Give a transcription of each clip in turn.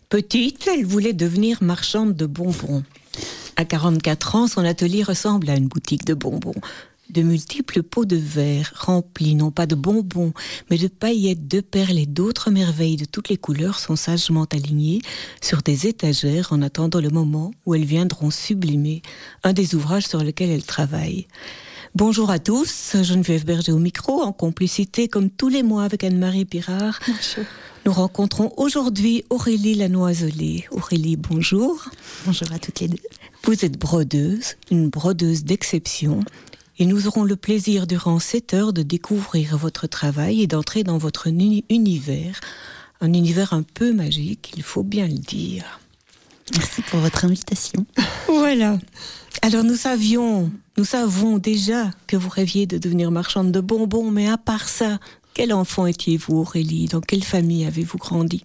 Petite, elle voulait devenir marchande de bonbons. À 44 ans, son atelier ressemble à une boutique de bonbons. De multiples pots de verre remplis non pas de bonbons, mais de paillettes, de perles et d'autres merveilles de toutes les couleurs sont sagement alignés sur des étagères en attendant le moment où elles viendront sublimer un des ouvrages sur lesquels elle travaille. Bonjour à tous, Geneviève Berger au micro, en complicité comme tous les mois avec Anne-Marie Pirard. Bonjour. Nous rencontrons aujourd'hui Aurélie Lanoiselé. Aurélie, bonjour. Bonjour à toutes les deux. Vous êtes brodeuse, une brodeuse d'exception. Et nous aurons le plaisir durant 7 heures de découvrir votre travail et d'entrer dans votre univers. Un univers un peu magique, il faut bien le dire. Merci pour votre invitation. Voilà. Alors nous savons déjà que vous rêviez de devenir marchande de bonbons, mais à part ça, quel enfant étiez-vous, Aurélie? Dans quelle famille avez-vous grandi?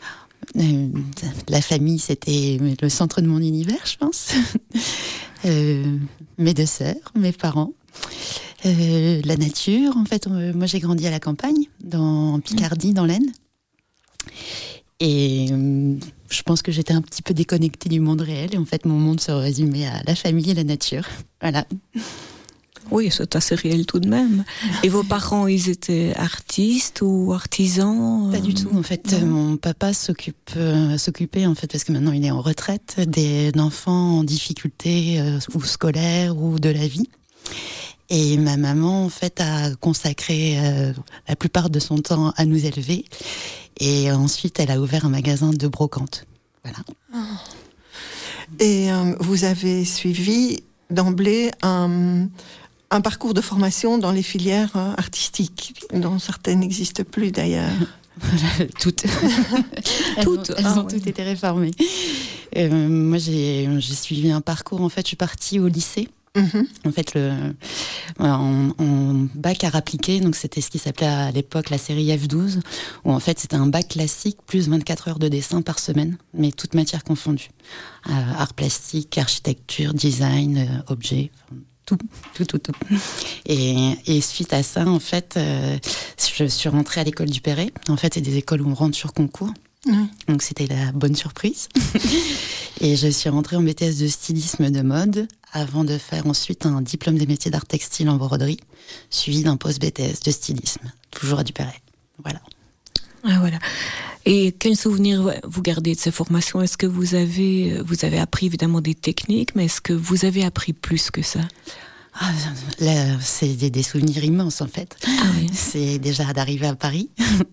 La famille, c'était le centre de mon univers, je pense. Mes 2 sœurs, mes parents. La nature, en fait, moi j'ai grandi à la campagne, en Picardie, dans l'Aisne. Et je pense que j'étais un petit peu déconnectée du monde réel. Et en fait, mon monde se résumait à la famille et la nature. Voilà. Oui, c'est assez réel tout de même. Et vos parents, ils étaient artistes ou artisans? Pas du tout. En fait, mon papa s'occupait, en fait, parce que maintenant il est en retraite, d'enfants en difficulté ou scolaires ou de la vie. Et ma maman, en fait, a consacré la plupart de son temps à nous élever. Et ensuite, elle a ouvert un magasin de brocante. Voilà. Et vous avez suivi d'emblée un parcours de formation dans les filières artistiques, dont certaines n'existent plus d'ailleurs. Toutes. Elles ont toutes été réformées. Moi, j'ai suivi un parcours. En fait, je suis partie au lycée. En fait, en bac art appliqué, donc c'était ce qui s'appelait à l'époque la série F12, où en fait c'était un bac classique plus 24 heures de dessin par semaine, mais toutes matières confondues. Art plastique, architecture, design, objet, tout. Et suite à ça, en fait, je suis rentrée à l'école du Perret. En fait, c'est des écoles où on rentre sur concours. Donc c'était la bonne surprise. Et je suis rentrée en BTS de stylisme de mode avant de faire ensuite un diplôme des métiers d'art textile en broderie, suivi d'un post-BTS de stylisme, toujours à Duperret. Voilà. Ah, voilà. Et quel souvenir vous gardez de ces formations? Est-ce que vous avez appris évidemment des techniques, mais est-ce que vous avez appris plus que ça? Là, c'est des souvenirs immenses en fait. Oui. C'est déjà d'arriver à Paris,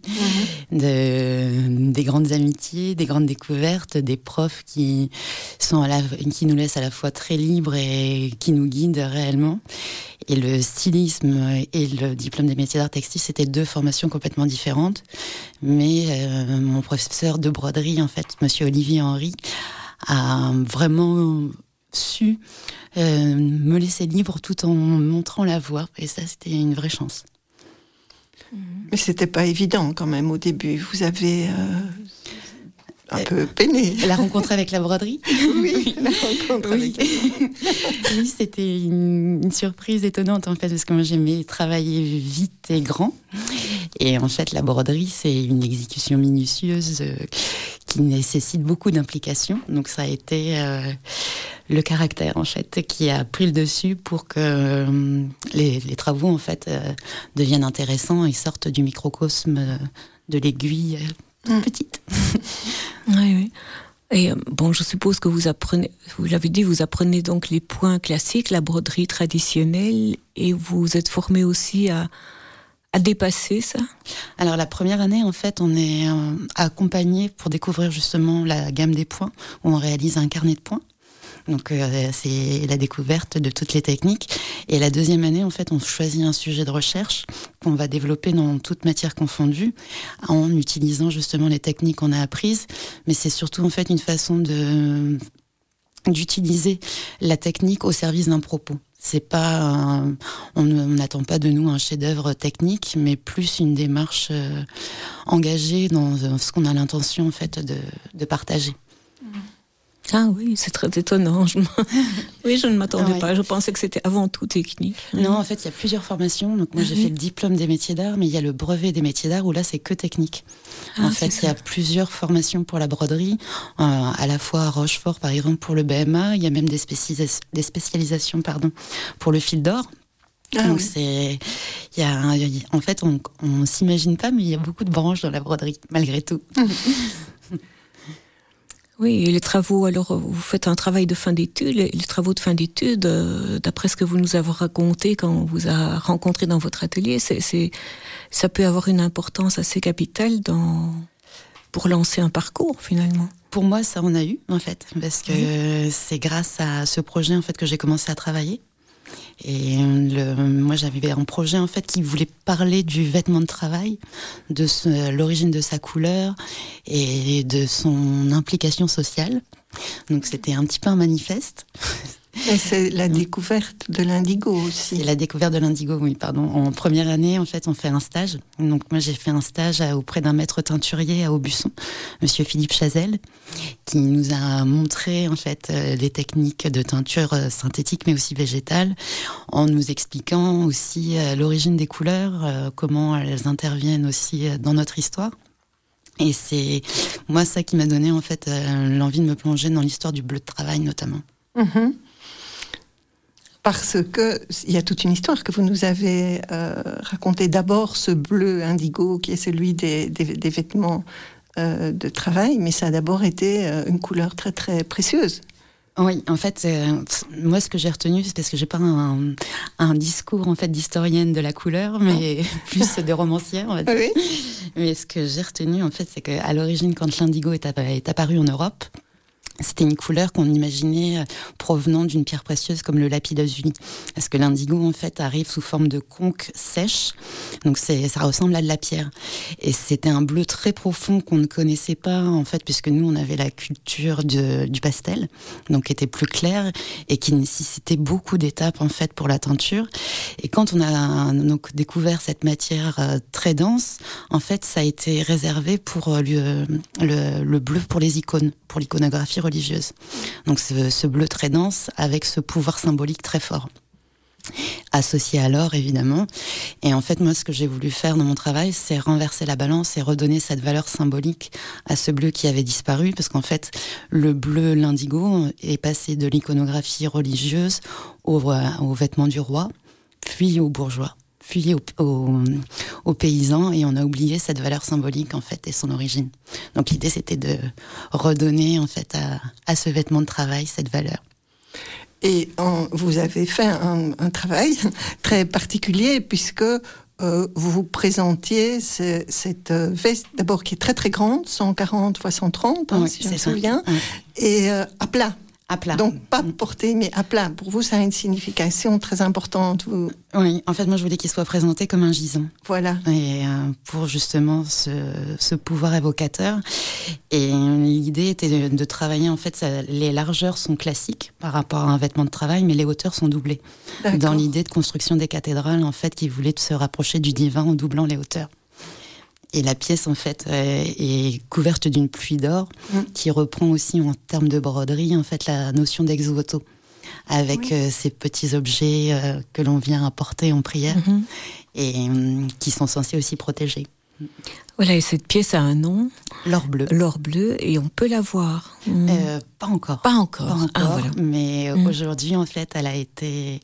des grandes amitiés, des grandes découvertes, des profs qui nous laissent à la fois très libres et qui nous guident réellement. Et le stylisme et le diplôme des métiers d'art textile, c'était 2 formations complètement différentes. Mais mon professeur de broderie, en fait, monsieur Olivier Henry, a vraiment su me laisser libre tout en me montrant la voie, et ça c'était une vraie chance. Mais c'était pas évident quand même au début, vous avez un peu peiné. La rencontre avec la broderie? Oui, la rencontre avec la broderie. Oui, c'était une surprise étonnante en fait, parce que moi j'aimais travailler vite et grand, et en fait la broderie c'est une exécution minutieuse qui nécessite beaucoup d'implication, donc ça a été le caractère en fait qui a pris le dessus pour que les travaux en fait deviennent intéressants et sortent du microcosme de l'aiguille petite. Oui. Et bon, je suppose que vous l'avez dit, vous apprenez donc les points classiques, la broderie traditionnelle, et vous êtes formé aussi à dépasser ça? Alors la première année, en fait, on est accompagné pour découvrir justement la gamme des points, où on réalise un carnet de points. Donc c'est la découverte de toutes les techniques. Et la deuxième année, en fait, on choisit un sujet de recherche qu'on va développer dans toute matière confondue, en utilisant justement les techniques qu'on a apprises. Mais c'est surtout en fait une façon d'utiliser la technique au service d'un propos. C'est pas on n'attend pas de nous un chef-d'œuvre technique, mais plus une démarche engagée dans ce qu'on a l'intention en fait de partager. Ah oui, c'est très étonnant. Oui, je ne m'attendais pas. Je pensais que c'était avant tout technique. Non, en fait, il y a plusieurs formations. Donc moi, j'ai fait le diplôme des métiers d'art, mais il y a le brevet des métiers d'art où là, c'est que technique. En fait, il y a plusieurs formations pour la broderie, à la fois à Rochefort, par exemple, pour le BMA. Il y a même des spécialisations, pour le fil d'or. Donc en fait, on s'imagine pas, mais il y a beaucoup de branches dans la broderie, malgré tout. Oui, et les travaux, alors vous faites un travail de fin d'études, les travaux de fin d'études, d'après ce que vous nous avez raconté quand on vous a rencontré dans votre atelier, ça peut avoir une importance assez capitale pour lancer un parcours finalement. Pour moi, ça en a eu en fait, parce que c'est grâce à ce projet en fait que j'ai commencé à travailler. Et moi j'avais un projet en fait qui voulait parler du vêtement de travail, de l'origine de sa couleur et de son implication sociale. Donc c'était un petit peu un manifeste. Et c'est la découverte de l'indigo aussi. C'est la découverte de l'indigo, oui, pardon. En première année, en fait, on fait un stage. Donc moi, j'ai fait un stage auprès d'un maître teinturier à Aubusson, Monsieur Philippe Chazelle, qui nous a montré, en fait, les techniques de teinture synthétique, mais aussi végétale, en nous expliquant aussi l'origine des couleurs, comment elles interviennent aussi dans notre histoire. Et c'est moi ça qui m'a donné, en fait, l'envie de me plonger dans l'histoire du bleu de travail, notamment. Mm-hmm. Parce que il y a toute une histoire que vous nous avez racontée. D'abord, ce bleu indigo qui est celui des vêtements de travail, mais ça a d'abord été une couleur très très précieuse. Oui, en fait, moi, ce que j'ai retenu, c'est parce que j'ai pas un discours en fait d'historienne de la couleur, mais plus de romancière, on va dire. Oui. Mais ce que j'ai retenu, en fait, c'est qu'à l'origine, quand l'indigo est apparu en Europe, c'était une couleur qu'on imaginait provenant d'une pierre précieuse comme le lapis-lazuli. Parce que l'indigo, en fait, arrive sous forme de conque sèche. Donc, ça ressemble à de la pierre. Et c'était un bleu très profond qu'on ne connaissait pas, en fait, puisque nous, on avait la culture du pastel, donc qui était plus clair et qui nécessitait beaucoup d'étapes, en fait, pour la teinture. Et quand on a donc découvert cette matière très dense, en fait, ça a été réservé pour le bleu pour les icônes, pour l'iconographie religieuse. Donc ce bleu très dense avec ce pouvoir symbolique très fort. Associé à l'or, évidemment. Et en fait, moi, ce que j'ai voulu faire dans mon travail, c'est renverser la balance et redonner cette valeur symbolique à ce bleu qui avait disparu, parce qu'en fait, le bleu, l'indigo, est passé de l'iconographie religieuse aux vêtements du roi, puis aux bourgeois, puis aux paysans, et on a oublié cette valeur symbolique, en fait, et son origine. Donc l'idée, c'était de redonner, en fait, à ce vêtement de travail cette valeur. Et vous avez fait un travail très particulier, puisque vous présentiez cette veste, d'abord qui est très très grande, 140 x 130, oui, si je me souviens, et à plat. À plat. Donc pas porté, mais à plat. Pour vous, ça a une signification très importante. Oui, en fait, moi, je voulais qu'il soit présenté comme un gisant. Voilà. Et pour justement ce pouvoir évocateur. Et l'idée était de travailler, en fait, les largeurs sont classiques par rapport à un vêtement de travail, mais les hauteurs sont doublées. D'accord. Dans l'idée de construction des cathédrales, en fait, qui voulait se rapprocher du divin en doublant les hauteurs. Et la pièce, en fait, est couverte d'une pluie d'or qui reprend aussi, en termes de broderie, en fait, la notion d'ex-voto, avec ces petits objets que l'on vient apporter en prière et qui sont censés aussi protéger. Voilà, et cette pièce a un nom. L'or bleu. L'or bleu, et on peut la voir. Pas encore. Pas encore. Pas encore. Ah, voilà. Mais aujourd'hui, en fait, elle a été...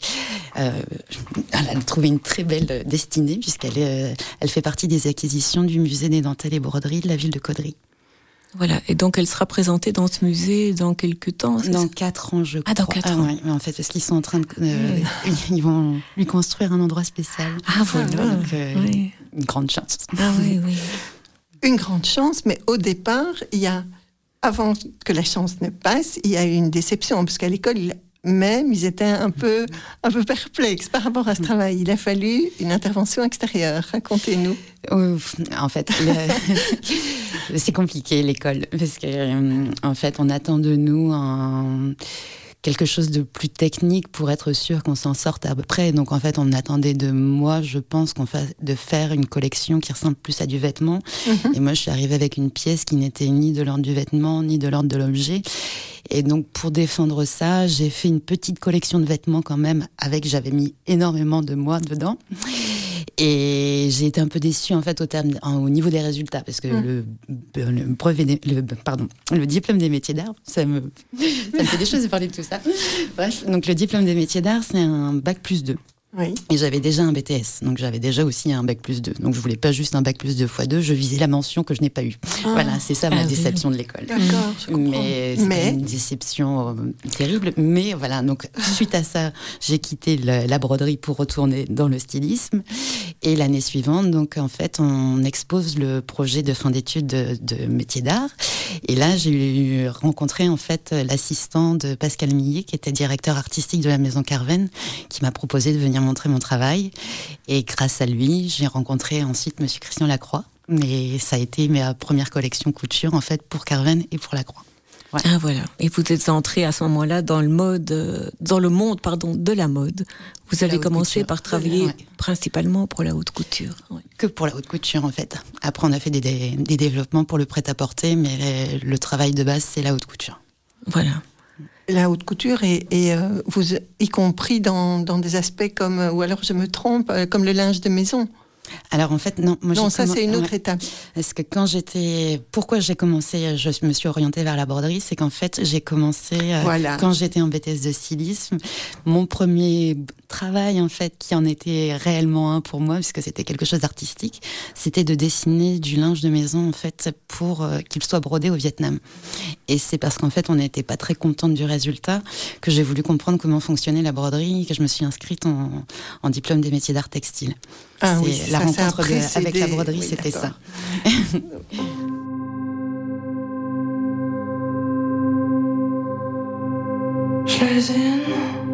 elle a trouvé une très belle destinée, puisqu'elle elle fait partie des acquisitions du musée des dentelles et broderies de la ville de Caudry. Voilà, et donc elle sera présentée dans ce musée dans quelques temps. Dans 4 ans, je crois. Dans 4 ans. Ouais, en fait, parce qu'ils sont en train de... ils vont lui construire un endroit spécial. Ah voilà. Donc, une grande chance. Ah oui. Une grande chance, mais au départ, avant que la chance ne passe, il y a eu une déception, parce qu'à l'école, même, ils étaient un peu perplexes par rapport à ce travail. Il a fallu une intervention extérieure. Racontez-nous. En fait, c'est compliqué, l'école, parce que en fait, on attend de nous quelque chose de plus technique pour être sûr qu'on s'en sorte à peu près. Donc, en fait, on attendait de moi, je pense, de faire une collection qui ressemble plus à du vêtement. Et moi, je suis arrivée avec une pièce qui n'était ni de l'ordre du vêtement, ni de l'ordre de l'objet. Et donc, pour défendre ça, j'ai fait une petite collection de vêtements quand même, j'avais mis énormément de moi dedans. Et j'ai été un peu déçue en fait au niveau des résultats, parce que le diplôme des métiers d'art, ça me fait des choses de parler de tout ça. Bref, donc le diplôme des métiers d'art, c'est un bac+2. Oui. Et j'avais déjà un BTS, donc j'avais déjà aussi un bac+2. Donc je voulais pas juste un bac+2 x2, je visais la mention que je n'ai pas eue. Voilà, c'est ça ma déception de l'école. D'accord, je comprends. Mais c'est une déception terrible. Mais voilà, donc suite à ça, j'ai quitté la broderie pour retourner dans le stylisme. Et l'année suivante, donc en fait, on expose le projet de fin d'études de métier d'art. Et là, j'ai rencontré en fait l'assistant de Pascal Millet, qui était directeur artistique de la Maison Carven, qui m'a proposé de venir montrer mon travail. Et grâce à lui, j'ai rencontré ensuite Monsieur Christian Lacroix. Et ça a été ma première collection couture en fait pour Carven et pour Lacroix. Voilà. Ah voilà. Et vous êtes entré à ce moment-là dans le monde de la mode. Vous avez commencé par travailler principalement pour la haute couture. Ouais. Que pour la haute couture en fait. Après on a fait des développements pour le prêt-à-porter, mais le travail de base c'est la haute couture. Voilà. La haute couture et vous, y compris dans des aspects comme, ou alors je me trompe, comme le linge de maison. Alors en fait non, C'est une autre étape. Parce que pourquoi j'ai commencé, je me suis orientée vers la broderie, c'est qu'en fait j'ai commencé quand j'étais en BTS de stylisme. Mon premier travail en fait, qui en était réellement un pour moi, puisque c'était quelque chose d'artistique, c'était de dessiner du linge de maison en fait pour qu'il soit brodé au Vietnam. Et c'est parce qu'en fait on n'était pas très contente du résultat que j'ai voulu comprendre comment fonctionnait la broderie et que je me suis inscrite en diplôme des métiers d'art textile. Ah oui, la rencontre avec la broderie, c'était ça. Je les aime.